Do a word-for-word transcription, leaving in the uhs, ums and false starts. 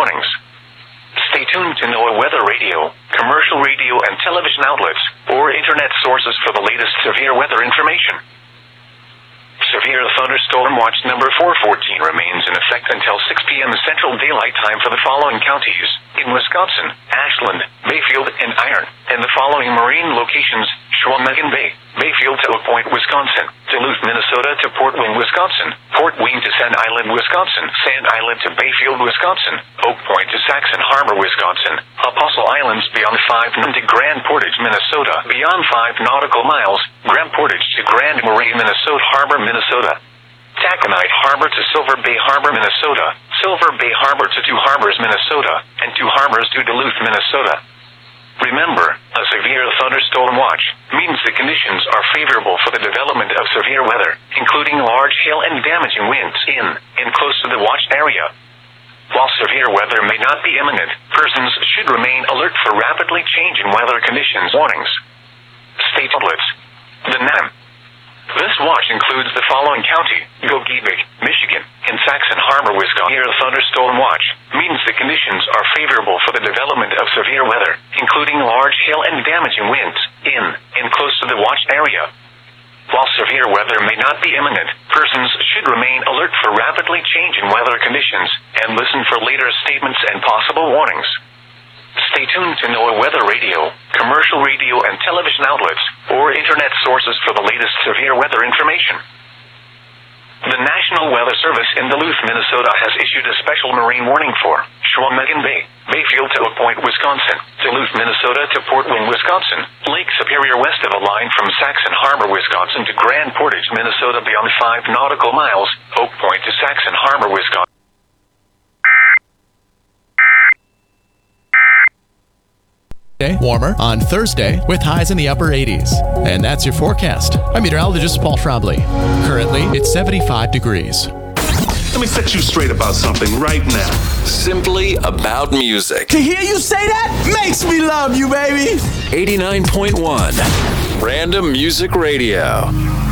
warnings. Stay tuned to NOAA Weather Radio, commercial radio and television outlets, or internet sources for the latest severe weather information. Severe thunderstorm watch number four fourteen remains in effect until six p.m. Central Daylight Time for the following counties: in Wisconsin, Ashland, Bayfield, and Iron, and the following marine locations: Chequamegon Bay, Bayfield to Oak Point, Wisconsin, Duluth, Minnesota to Port Wing, Wisconsin, Port Wing to Sand Island, Wisconsin, Sand Island to Bayfield, Wisconsin, Oak Point to Saxon Harbor, Wisconsin, Apostle Islands beyond five to Grand Portage, Minnesota, beyond five nautical miles, Grand Portage to Grand Marais, Minnesota Harbor, Minnesota, Taconite Harbor to Silver Bay Harbor, Minnesota, Silver Bay Harbor to Two Harbors, Minnesota, and Two Harbors to Duluth, Minnesota. Remember, a severe thunderstorm watch means the conditions are favorable for the development of severe weather, including large hail and damaging winds in and close to the watched area. While severe weather may not be imminent, persons should remain alert for rapidly changing weather conditions warnings. State outlets. The N A M. This watch includes the following county: Gogebic, Michigan, and Saxon Harbor, Wisconsin. Severe thunderstorm watch means the conditions are favorable for the development of severe weather, including large hail and damaging winds in and close to the watched area. While severe weather may not be imminent, persons should remain alert for rapidly changing weather conditions and listen for later statements and possible warnings. Stay tuned to NOAA Weather Radio, commercial radio and television outlets, or internet sources for the latest severe weather information. The National Weather Service in Duluth, Minnesota has issued a special marine warning for Chequamegon Bay, Bayfield to Oak Point, Wisconsin, Duluth, Minnesota to Port Wing, Wisconsin, Lake Superior west of the line from Saxon Harbor, Wisconsin to Grand Portage, Minnesota beyond five nautical miles, Oak Point to Saxon Harbor, Wisconsin. Warmer on Thursday with highs in the upper eighties. And that's your forecast. I'm meteorologist Paul Trombley. Currently, it's seventy-five degrees. Let me set you straight about something right now. Simply about music. To hear you say that makes me love you, baby. eighty-nine point one Random Music Radio.